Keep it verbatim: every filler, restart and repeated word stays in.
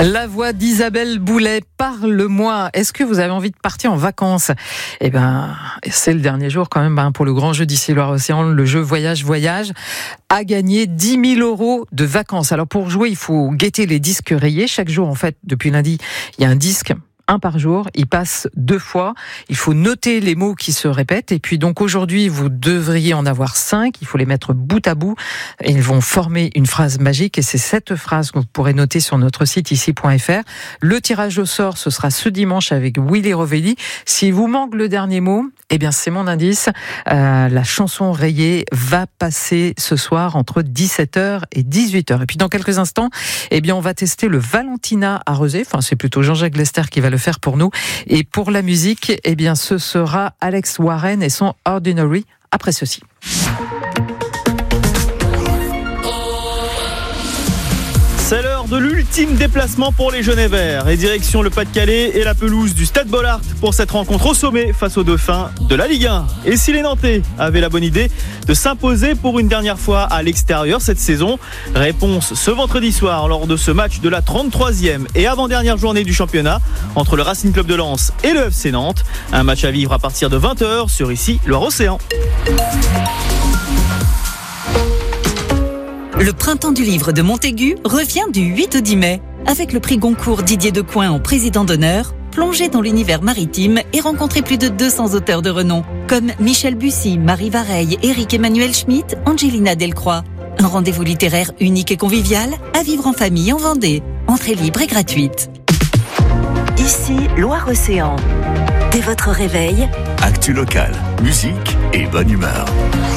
La voix d'Isabelle Boulet, parle-moi. Est-ce que vous avez envie de partir en vacances ? Eh ben, c'est le dernier jour quand même hein, pour le grand jeu d'ici Loire-Océan, le jeu Voyage Voyage, a gagné dix mille euros de vacances. Alors pour jouer, il faut guetter les disques rayés. Chaque jour, en fait, depuis lundi, il y a un disque. Un par jour, il passe deux fois. Il faut noter les mots qui se répètent. Et puis donc aujourd'hui, vous devriez en avoir cinq. Il faut les mettre bout à bout. Et ils vont former une phrase magique. Et c'est cette phrase que vous pourrez noter sur notre site ici point f r. Le tirage au sort, ce sera ce dimanche avec Willy Rovelli. S'il vous manque le dernier mot, eh bien c'est mon indice. Euh, la chanson rayée va passer ce soir entre dix-sept heures et dix-huit heures. Et puis dans quelques instants, eh bien on va tester le Valentina à Rezé. Enfin, c'est plutôt Jean-Jacques Lester qui va le faire pour nous. Et pour la musique, eh bien, ce sera Alex Warren et son Ordinary après ceci. C'est l'heure de l'ultime déplacement pour les Genêts Verts. Et direction le Pas-de-Calais et la pelouse du Stade Bollaert pour cette rencontre au sommet face aux Dauphins de la Ligue un. Et si les Nantais avaient la bonne idée de s'imposer pour une dernière fois à l'extérieur cette saison, réponse ce vendredi soir lors de ce match de la trente-troisième et avant-dernière journée du championnat entre le Racing Club de Lens et le F C Nantes. Un match à vivre à partir de vingt heures sur ici Loire-Océan. Le printemps du livre de Montaigu revient du huit au dix mai. Avec le prix Goncourt Didier Decoing en président d'honneur, plongez dans l'univers maritime et rencontrez plus de deux cents auteurs de renom, comme Michel Bussy, Marie Vareille, Éric Emmanuel Schmitt, Angelina Delcroix. Un rendez-vous littéraire unique et convivial à vivre en famille en Vendée. Entrée libre et gratuite. Ici, Loire-Océan. Dès votre réveil, actu local, musique et bonne humeur.